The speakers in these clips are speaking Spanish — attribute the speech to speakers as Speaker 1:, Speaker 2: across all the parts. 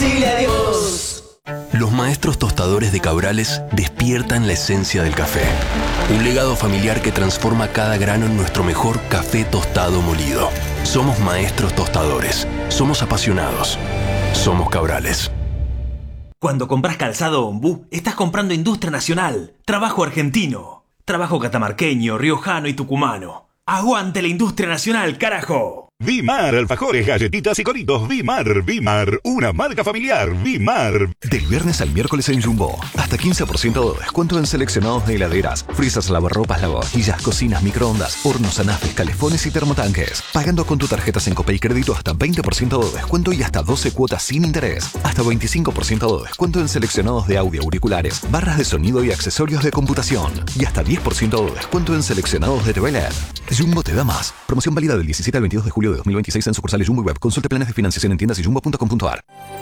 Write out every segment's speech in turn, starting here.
Speaker 1: decirle adiós.
Speaker 2: Los maestros tostadores de Cabrales despiertan la esencia del café. Un legado familiar que transforma cada grano en nuestro mejor café tostado molido. Somos maestros tostadores. Somos apasionados. Somos Cabrales.
Speaker 3: Cuando compras calzado Ombú, estás comprando industria nacional, trabajo argentino, trabajo catamarqueño, riojano y tucumano. ¡Aguante la industria nacional, carajo!
Speaker 4: Vimar, alfajores, galletitas y coritos. Vimar, una marca familiar. Vimar.
Speaker 5: Del viernes al miércoles en Jumbo, hasta 15% de descuento en seleccionados de heladeras, frisas, lavarropas, lavavajillas, cocinas, microondas, hornos, anafes, calefones y termotanques. Pagando con tu tarjeta Syncopay Crédito hasta 20% de descuento y hasta 12 cuotas sin interés. Hasta 25% de descuento en seleccionados de audio, auriculares, barras de sonido y accesorios de computación. Y hasta 10% de descuento en seleccionados de TV LED. Jumbo te da más. Promoción válida del 17 al 22 de julio de 2026 en sucursales Jumbo y Web. Consulte planes de financiación en tiendas y jumbo.com.ar.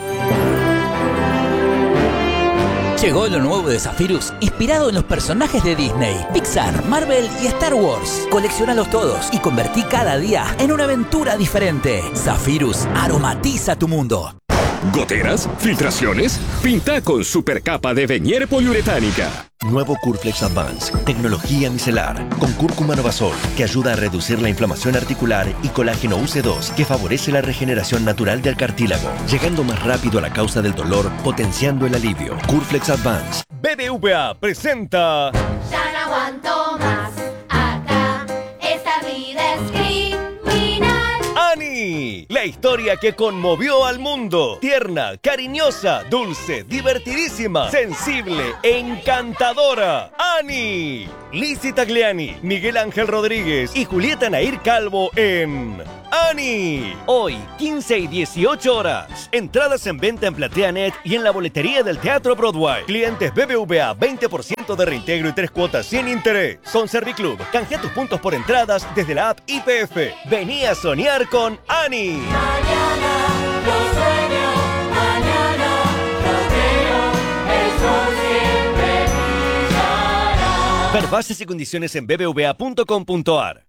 Speaker 6: Llegó lo nuevo de Zephyrus, inspirado en los personajes de Disney, Pixar, Marvel y Star Wars. Colecciónalos todos y convertí cada día en una aventura diferente. Zephyrus aromatiza tu mundo.
Speaker 7: ¿Goteras? ¿Filtraciones? Pinta con supercapa de Venier poliuretánica.
Speaker 8: Nuevo Curflex Advance, tecnología micelar, con cúrcuma novasol, que ayuda a reducir la inflamación articular, y colágeno UC2, que favorece la regeneración natural del cartílago, llegando más rápido a la causa del dolor, potenciando el alivio. Curflex Advance.
Speaker 9: BBVA presenta...
Speaker 10: Ya no aguanto más, acá, esta vida es criminal.
Speaker 9: ¡Ani! La historia que conmovió al mundo. Tierna, cariñosa, dulce, divertidísima, sensible, encantadora. ¡Ani! Lizzy Tagliani, Miguel Ángel Rodríguez y Julieta Nair Calvo en... ¡Ani! Hoy, 15 y 18 horas. Entradas en venta en PlateaNet y en la boletería del Teatro Broadway. Clientes BBVA, 20% de reintegro y 3 cuotas sin interés. Con Serviclub, canjea tus puntos por entradas desde la app IPF. Vení a soñar con Ani.
Speaker 10: Mañana lo sueño, mañana lo creo, el sol siempre brillará.
Speaker 9: Ver bases y condiciones en bbva.com.ar.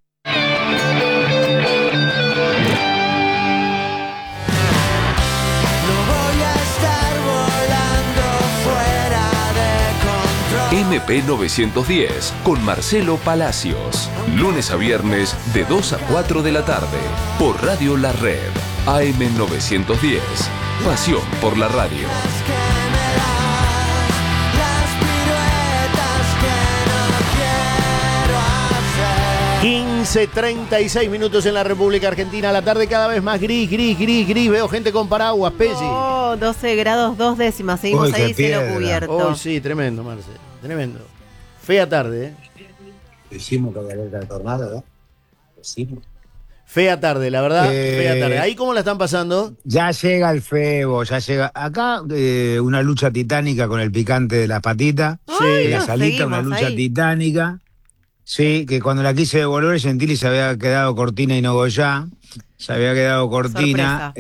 Speaker 11: MP910 con Marcelo Palacios. Lunes a viernes de 2 a 4 de la tarde. Por Radio La Red. AM910. Pasión por la radio.
Speaker 12: 15:36 en la República Argentina. La tarde cada vez más gris. Veo gente con paraguas, Pesi.
Speaker 13: Oh, 12 grados 2 décimas. Seguimos
Speaker 12: Uy,
Speaker 13: ahí, cielo
Speaker 12: piedra.
Speaker 13: cubierto.
Speaker 12: Oh, sí, tremendo, Marce. Tremendo. Fea tarde, ¿eh?
Speaker 14: Decimos que había alerta de tornado, ¿no? Decimos.
Speaker 12: Fea tarde, la verdad, fea tarde. ¿Ahí cómo la están pasando?
Speaker 14: Ya llega el febo, ya llega. Acá una lucha titánica con el picante de las patitas.
Speaker 13: Ay,
Speaker 14: la
Speaker 13: no,
Speaker 14: salita, una
Speaker 13: seguimos
Speaker 14: lucha
Speaker 13: ahí.
Speaker 14: titánica. Sí, que cuando la quise devolver, Gentili se había quedado Cortina y no Goya. Se había quedado Cortina.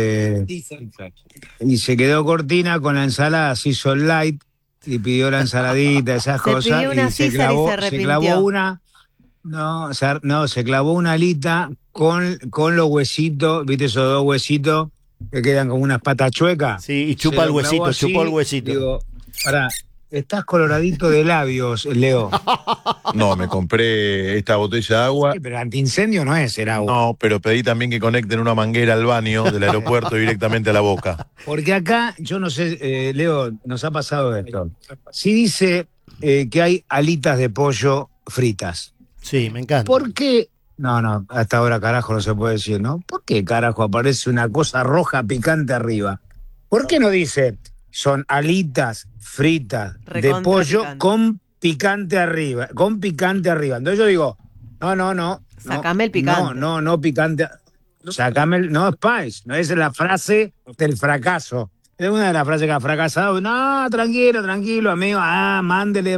Speaker 14: Y se quedó Cortina con la ensalada Cecil Light. Y pidió la ensaladita, esas
Speaker 13: Se
Speaker 14: cosas.
Speaker 13: pidió una
Speaker 14: Y se
Speaker 13: César y
Speaker 14: clavó,
Speaker 13: se
Speaker 14: se
Speaker 13: arrepintió.
Speaker 14: clavó una. No, se clavó una alita con los huesitos, ¿viste esos dos huesitos que quedan como unas patas chuecas?
Speaker 12: Sí, y chupa el huesito, chupó el huesito.
Speaker 14: Digo, pará, estás coloradito de labios, Leo.
Speaker 15: No, me compré esta botella de agua.
Speaker 14: Sí, pero antiincendio no es el agua.
Speaker 15: No, pero pedí también que conecten una manguera al baño del aeropuerto directamente a la boca.
Speaker 14: Porque acá, yo no sé, Leo, nos ha pasado esto. Sí dice que hay alitas de pollo fritas.
Speaker 12: Sí, me encanta.
Speaker 14: ¿Por qué? No, hasta ahora carajo no se puede decir, ¿no? ¿Por qué carajo aparece una cosa roja picante arriba? ¿Por qué no dice son alitas fritas de
Speaker 13: Recontra
Speaker 14: pollo
Speaker 13: picante.
Speaker 14: con picante arriba? Con picante arriba. Entonces yo digo, no.
Speaker 13: Sacame el picante.
Speaker 14: No, picante. Sacame el. No, Spice. No es la frase del fracaso. Es una de las frases que ha fracasado. No, tranquilo, amigo. Mándele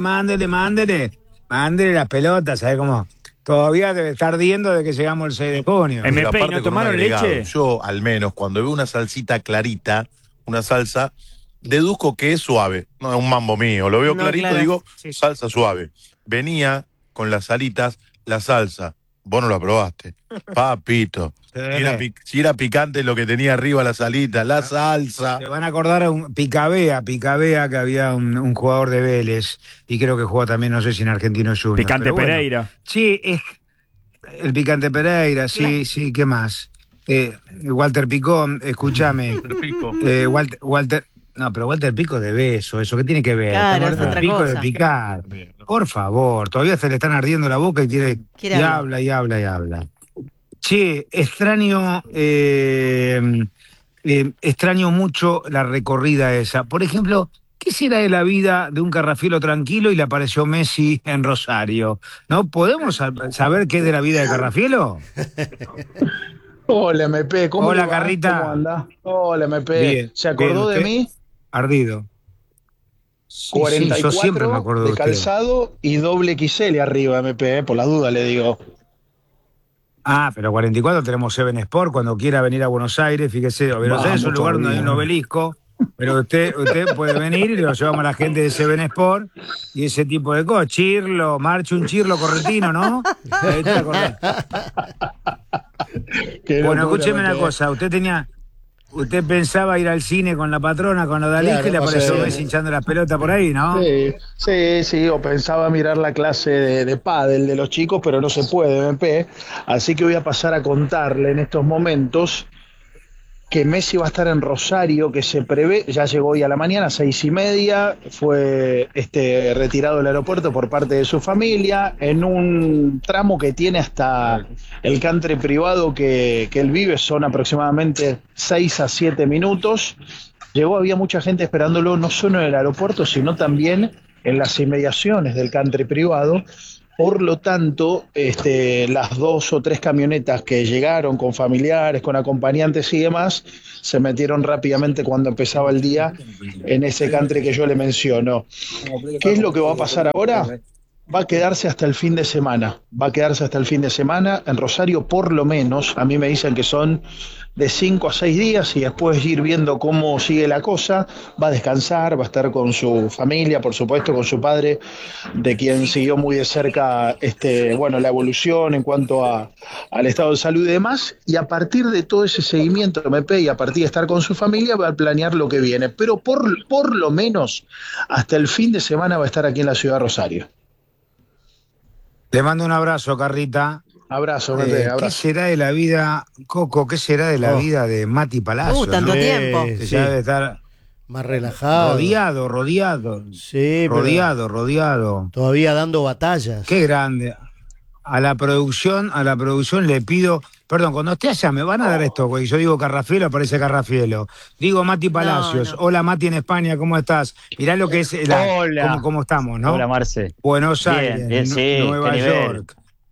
Speaker 14: las pelotas, ¿sabes cómo? Todavía debe estar ardiendo de que llegamos el 6 de junio.
Speaker 15: Pero aparte ¿no tomaron leche? Yo, al menos, cuando veo una salsita clarita, una salsa, deduzco que es suave. No es un mambo mío. Lo veo clarito,
Speaker 13: claro.
Speaker 15: digo,
Speaker 13: Sí.
Speaker 15: salsa suave. Venía con las alitas, la salsa Vos no lo probaste. Papito. Si era picante lo que tenía arriba la salita, la salsa.
Speaker 14: Se van a acordar a un Picabea, que había un jugador de Vélez, y creo que jugó también, no sé si en Argentinos Juniors.
Speaker 1: Picante Pereira.
Speaker 14: Bueno, sí, es el Picante Pereira, sí, ¿qué más? Walter Picón, escúchame. Walter... No, pero Walter Pico de beso, ¿eso qué tiene que ver?
Speaker 13: Claro, es otra
Speaker 14: Pico
Speaker 13: cosa.
Speaker 14: de picar. Por favor, todavía se le están ardiendo la boca y quiere
Speaker 13: hablar.
Speaker 14: habla. Che, extraño mucho la recorrida esa. Por ejemplo, ¿qué será de la vida de un Carrafielo tranquilo y le apareció Messi en Rosario? ¿No? ¿Podemos saber qué es de la vida de Carrafielo?
Speaker 16: Hola, MP, ¿cómo
Speaker 14: Hola,
Speaker 16: le va?
Speaker 14: Carrita.
Speaker 16: ¿Cómo anda? Hola, MP.
Speaker 14: Bien,
Speaker 16: ¿Se acordó
Speaker 14: bien,
Speaker 16: de mí?
Speaker 14: Ardido. Sí,
Speaker 16: 44
Speaker 14: yo siempre me acuerdo de
Speaker 16: de
Speaker 14: usted.
Speaker 16: calzado y doble XL arriba, MP, por la duda le digo.
Speaker 14: Ah, pero 44 tenemos Seven Sport, cuando quiera venir a Buenos Aires, fíjese, Buenos Aires es un lugar donde hay un obelisco, pero usted puede venir y lo llevamos a la gente de Seven Sport y ese tipo de cosas. Chirlo, marcha un chirlo correntino, ¿no? Ahí está, bueno, escúcheme una cosa, usted pensaba ir al cine con la patrona, con los Dalí, que le apareció Messi hinchando las pelotas por ahí, ¿no?
Speaker 16: Sí, o pensaba mirar la clase de pádel de los chicos, pero no se puede, MP. Así que voy a pasar a contarle en estos momentos que Messi va a estar en Rosario, que se prevé, ya llegó hoy a la mañana, 6:30, fue retirado del aeropuerto por parte de su familia, en un tramo que tiene hasta el country privado que él vive, son aproximadamente 6 a 7 minutos. Llegó, había mucha gente esperándolo, no solo en el aeropuerto, sino también en las inmediaciones del country privado. Por lo tanto, las 2 o 3 camionetas que llegaron con familiares, con acompañantes y demás, se metieron rápidamente cuando empezaba el día en ese country que yo le menciono. ¿Qué es lo que va a pasar ahora? Va a quedarse hasta el fin de semana. En Rosario, por lo menos, a mí me dicen que son de 5 a 6 días y después ir viendo cómo sigue la cosa. Va a descansar, va a estar con su familia, por supuesto, con su padre, de quien siguió muy de cerca la evolución en cuanto al estado de salud y demás. Y a partir de todo ese seguimiento que me pide y a partir de estar con su familia, va a planear lo que viene. Pero por lo menos hasta el fin de semana va a estar aquí en la ciudad de Rosario.
Speaker 14: Le mando un abrazo, Carrita.
Speaker 16: Abrazo, Mete, abrazo.
Speaker 14: ¿Qué será de la vida, Coco, qué será de la vida de Mati Palacio?
Speaker 13: Tanto tiempo.
Speaker 14: Que ya debe estar
Speaker 12: más relajado.
Speaker 14: Rodeado.
Speaker 12: Sí,
Speaker 14: rodeado.
Speaker 12: Todavía dando batallas.
Speaker 14: Qué grande. A la producción le pido, perdón, cuando esté allá me van a dar esto, güey. Yo digo Carrafielo, aparece Carrafielo. Digo Mati Palacios. No. Hola Mati en España, ¿cómo estás? Mirá lo que es cómo estamos, ¿no?
Speaker 17: Hola Marce.
Speaker 14: Buenos Aires,
Speaker 17: bien, sí,
Speaker 14: Nueva York.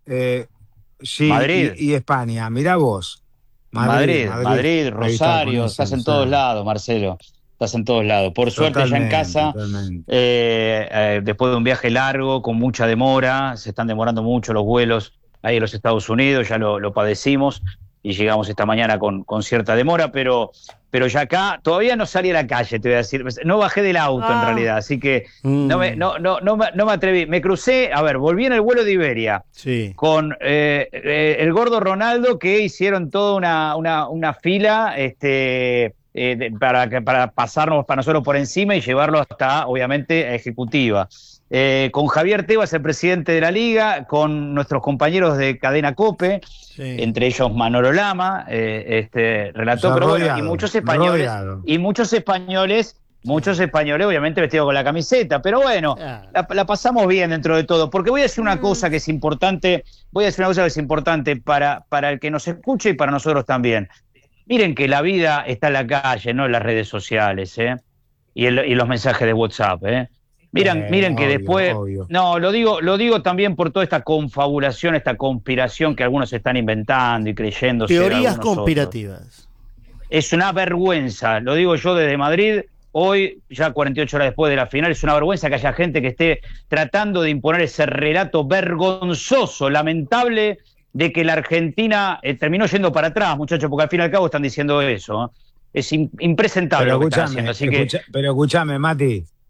Speaker 14: Sí,
Speaker 17: Madrid.
Speaker 14: Y España, mirá vos.
Speaker 17: Madrid, Rosario, estás en todos lados, Marcelo. Estás en todos lados. Por suerte ya en casa, después de un viaje largo, con mucha demora, se están demorando mucho los vuelos ahí en los Estados Unidos, ya lo padecimos y llegamos esta mañana con cierta demora, pero ya acá todavía no salí a la calle, te voy a decir. No bajé del auto en realidad, así que no me atreví. Me crucé, volví en el vuelo de Iberia con el gordo Ronaldo, que hicieron toda una fila para pasarnos para nosotros por encima y llevarlo hasta, obviamente, a ejecutiva. Con Javier Tebas, el presidente de la Liga, con nuestros compañeros de Cadena COPE, entre ellos Manolo Lama, relató, pero bueno, y muchos españoles, obviamente vestidos con la camiseta, pero bueno, la pasamos bien dentro de todo, porque voy a decir una cosa que es importante, para el que nos escuche y para nosotros también. Miren que la vida está en la calle, no en las redes sociales, y los mensajes de WhatsApp, Miren que después, obvio. No, lo digo también por toda esta confabulación, esta conspiración que algunos están inventando y creyendo.
Speaker 12: Teorías conspirativas.
Speaker 17: Es una vergüenza, lo digo yo desde Madrid, hoy, ya 48 horas después de la final, es una vergüenza que haya gente que esté tratando de imponer ese relato vergonzoso, lamentable, de que la Argentina terminó yendo para atrás, muchachos, porque al fin y al cabo están diciendo eso. Es impresentable lo que están haciendo. Así
Speaker 14: pero escúchame, Mati.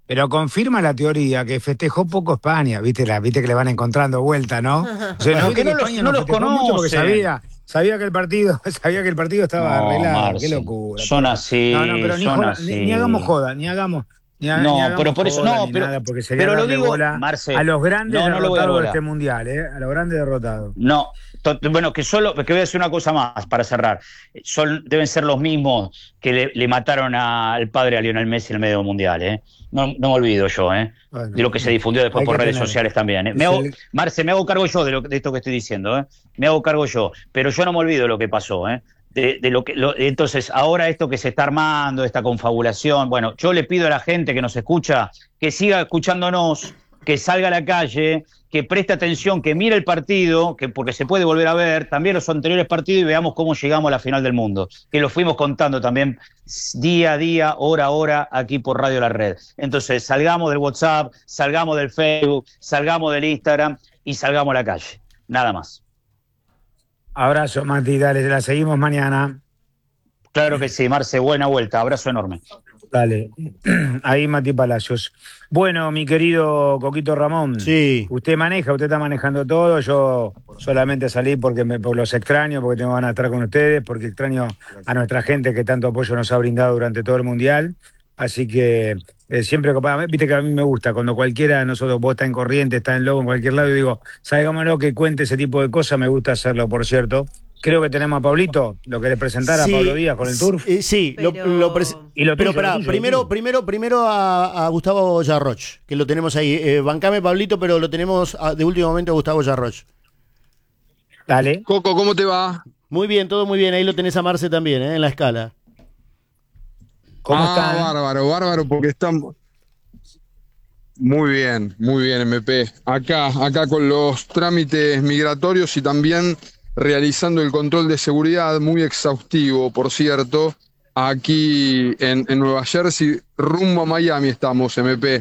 Speaker 14: Pero confirma la teoría que festejó poco España, viste que le van encontrando vuelta, ¿no? O sea,
Speaker 17: Bueno, que no los
Speaker 14: mucho porque
Speaker 17: conocen.
Speaker 14: sabía que el partido estaba arreglado.
Speaker 17: Marce,
Speaker 14: Qué locura.
Speaker 17: son así,
Speaker 14: No, pero
Speaker 17: son así.
Speaker 14: ni hagamos joda, ni hagamos
Speaker 17: pero por eso
Speaker 14: joda,
Speaker 17: no,
Speaker 14: ni
Speaker 17: pero,
Speaker 14: nada, porque sería
Speaker 17: pero lo
Speaker 14: darle
Speaker 17: digo,
Speaker 14: bola
Speaker 17: Marce,
Speaker 14: a los grandes
Speaker 17: no lo voy a dar
Speaker 14: derrotados de
Speaker 17: bola.
Speaker 14: este mundial, a los grandes derrotados.
Speaker 17: No, bueno, que voy a decir una cosa más para cerrar. Deben ser los mismos que le mataron al padre a Lionel Messi en el medio mundial, No me olvido yo,
Speaker 14: Bueno,
Speaker 17: de lo que se difundió después por redes sociales también. Marce, me hago cargo yo de esto que estoy diciendo, me hago cargo yo, pero yo no me olvido de lo que pasó, entonces, ahora esto que se está armando, esta confabulación, bueno, yo le pido a la gente que nos escucha que siga escuchándonos, que salga a la calle, que preste atención, que mire el partido, porque se puede volver a ver también los anteriores partidos y veamos cómo llegamos a la final del mundo, que lo fuimos contando también día a día, hora a hora, aquí por Radio La Red. Entonces, salgamos del WhatsApp, salgamos del Facebook, salgamos del Instagram y salgamos a la calle. Nada más.
Speaker 14: Abrazo, Mati, dale, la seguimos mañana.
Speaker 17: Claro que sí, Marce, buena vuelta, abrazo enorme.
Speaker 14: Dale, ahí Mati Palacios. Bueno, mi querido Coquito Ramón,
Speaker 12: sí.
Speaker 14: Usted está manejando todo, yo solamente salí porque los extraño, porque tengo ganas de estar con ustedes, porque extraño a nuestra gente que tanto apoyo nos ha brindado durante todo el Mundial. Así que siempre, viste que a mí me gusta, cuando cualquiera de nosotros, vos estás en Corrientes, estás en Lobo, en cualquier lado, y digo, salgámonos que cuente ese tipo de cosas, me gusta hacerlo, por cierto. Creo que tenemos a Pablito, ¿lo querés presentar a Pablo Díaz con el Turf?
Speaker 12: Sí, primero a Gustavo Yarroch, que lo tenemos ahí. Bancame, Pablito, pero lo tenemos de último momento a Gustavo Yarroch.
Speaker 14: Dale.
Speaker 1: Coco, ¿cómo te va?
Speaker 12: Muy bien, todo muy bien. Ahí lo tenés a Marce también, en la escala.
Speaker 14: ¿Cómo están?
Speaker 1: Bárbaro, porque estamos... Muy bien, MP. Acá con los trámites migratorios y también realizando el control de seguridad, muy exhaustivo, por cierto, aquí en Nueva Jersey, rumbo a Miami estamos, MP.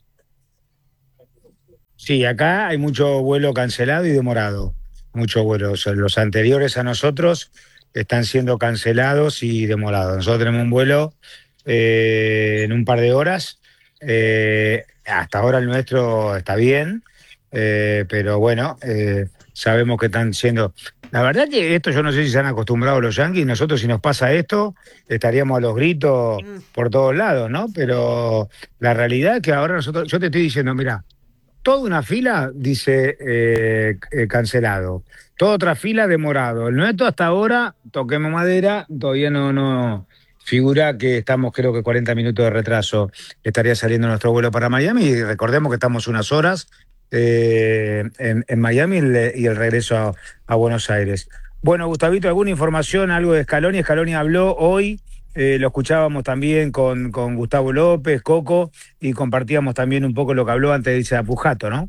Speaker 14: Sí, acá hay mucho vuelo cancelado y demorado. Muchos vuelos. Los anteriores a nosotros están siendo cancelados y demorados. Nosotros tenemos un vuelo en un par de horas. Hasta ahora el nuestro está bien, pero bueno, sabemos que están siendo... La verdad que esto yo no sé si se han acostumbrado los yanquis. Nosotros si nos pasa esto, estaríamos a los gritos por todos lados, ¿no? Pero la realidad es que ahora nosotros... Yo te estoy diciendo, mira, toda una fila dice cancelado, toda otra fila demorado. El nuestro hasta ahora, toquemos madera, todavía no figura que estamos, creo que 40 minutos de retraso estaría saliendo nuestro vuelo para Miami, y recordemos que estamos unas horas en Miami y el regreso a Buenos Aires. Bueno, Gustavito, ¿alguna información, algo de Scaloni? Scaloni habló hoy, lo escuchábamos también con Gustavo López, Coco, y compartíamos también un poco lo que habló antes de irse a Pujato, ¿no?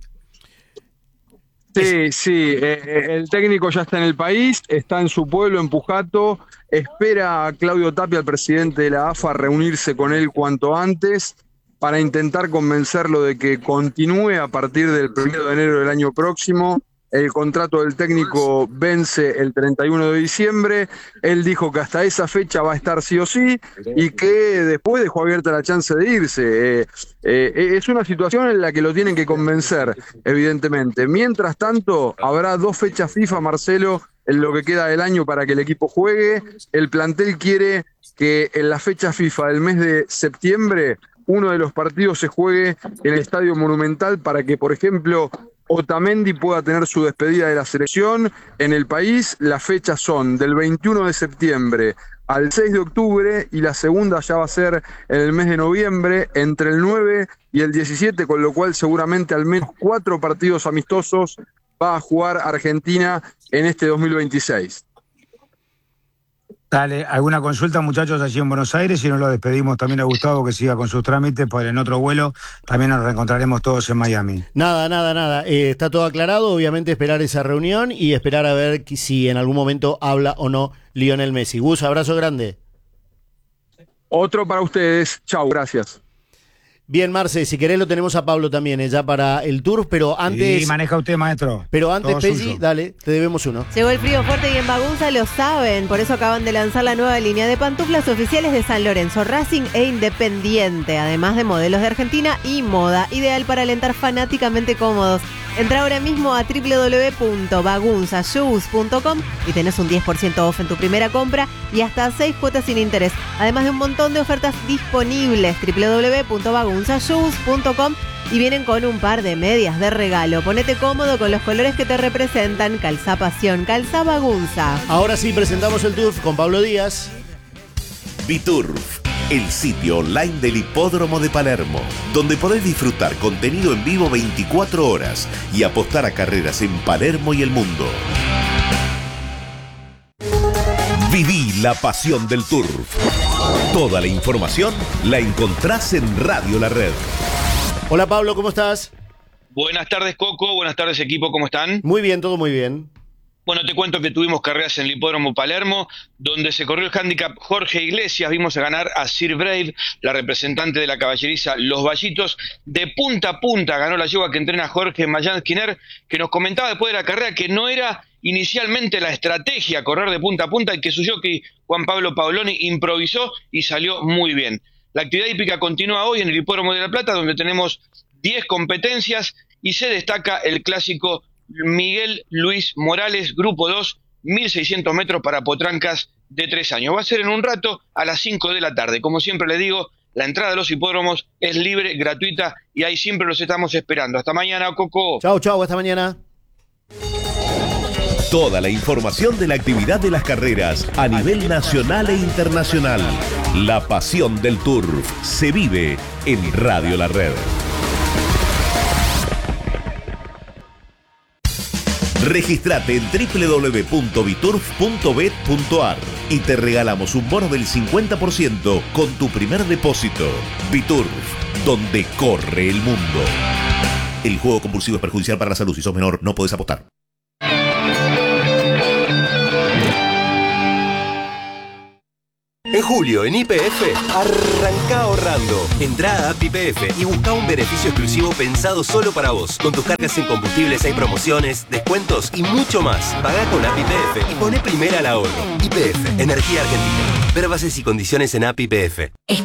Speaker 1: Sí, el técnico ya está en el país, está en su pueblo, en Pujato, espera a Claudio Tapia, el presidente de la AFA, reunirse con él cuanto antes para intentar convencerlo de que continúe a partir del 1 de enero del año próximo. El contrato del técnico vence el 31 de diciembre. Él dijo que hasta esa fecha va a estar sí o sí y que después dejó abierta la chance de irse. Es una situación en la que lo tienen que convencer, evidentemente. Mientras tanto, habrá 2 fechas FIFA, Marcelo, en lo que queda del año para que el equipo juegue. El plantel quiere que en la fecha FIFA del mes de septiembre uno de los partidos se juegue en el Estadio Monumental para que, por ejemplo, Otamendi pueda tener su despedida de la selección en el país. Las fechas son del 21 de septiembre al 6 de octubre y la segunda ya va a ser en el mes de noviembre, entre el 9 y el 17, con lo cual seguramente al menos 4 partidos amistosos va a jugar Argentina en este 2026.
Speaker 14: Dale, ¿alguna consulta, muchachos, allí en Buenos Aires? Si no, lo despedimos también a Gustavo, que siga con sus trámites, pues en otro vuelo también nos reencontraremos todos en Miami.
Speaker 12: Nada. Está todo aclarado, obviamente esperar esa reunión y esperar a ver si en algún momento habla o no Lionel Messi. Gus, abrazo grande.
Speaker 1: Otro para ustedes. Chau, gracias.
Speaker 12: Bien, Marce, si querés lo tenemos a Pablo también, ya para el tour, pero antes...
Speaker 14: Sí, maneja usted, maestro.
Speaker 12: Pero antes,
Speaker 14: Todo
Speaker 12: Peggy,
Speaker 14: suyo.
Speaker 12: dale, te debemos uno.
Speaker 13: Llegó el frío fuerte y en Bagunza lo saben, por eso acaban de lanzar la nueva línea de pantuflas oficiales de San Lorenzo, Racing e Independiente, además de modelos de Argentina y moda, ideal para alentar fanáticamente cómodos. Entra ahora mismo a www.bagunzashoes.com y tenés un 10% off en tu primera compra y hasta 6 cuotas sin interés, además de un montón de ofertas disponibles. www.bagunzashoes.com y vienen con un par de medias de regalo. Ponete cómodo con los colores que te representan. Calzá pasión, calzá Bagunza.
Speaker 12: Ahora sí presentamos el tour con Pablo Díaz.
Speaker 18: Biturf, el sitio online del Hipódromo de Palermo, donde podés disfrutar contenido en vivo 24 horas y apostar a carreras en Palermo y el mundo. Viví la pasión del Turf. Toda la información la encontrás en Radio La Red.
Speaker 12: Hola Pablo, ¿cómo estás?
Speaker 19: Buenas tardes, Coco. Buenas tardes, equipo. ¿Cómo están?
Speaker 12: Muy bien, todo muy bien.
Speaker 19: Bueno, te cuento que tuvimos carreras en el Hipódromo Palermo, donde se corrió el hándicap Jorge Iglesias. Vimos a ganar a Sir Brave, la representante de la caballeriza Los Vallitos. De punta a punta ganó la yegua que entrena Jorge Mayán Skinner, que nos comentaba después de la carrera que no era inicialmente la estrategia correr de punta a punta y que su jockey Juan Pablo Paoloni improvisó y salió muy bien. La actividad hípica continúa hoy en el Hipódromo de La Plata, donde tenemos 10 competencias y se destaca el clásico Miguel Luis Morales, Grupo 2, 1.600 metros para potrancas de 3 años. Va a ser en un rato a las 5 de la tarde. Como siempre le digo, la entrada a los hipódromos es libre, gratuita y ahí siempre los estamos esperando. Hasta mañana, Coco.
Speaker 12: Chau, hasta mañana.
Speaker 18: Toda la información de la actividad de las carreras a nivel nacional e internacional. La pasión del Turf se vive en Radio La Red. Registrate en www.biturf.bet.ar y te regalamos un bono del 50% con tu primer depósito. Biturf, donde corre el mundo. El juego compulsivo es perjudicial para la salud. Si sos menor, no podés apostar.
Speaker 20: En julio, en YPF, arranca ahorrando. Entrá a App YPF y busca un beneficio exclusivo pensado solo para vos. Con tus cargas en combustibles hay promociones, descuentos y mucho más. Pagá con App YPF y poné primera al ahorro. YPF, Energía Argentina. Ver bases y condiciones en App YPF.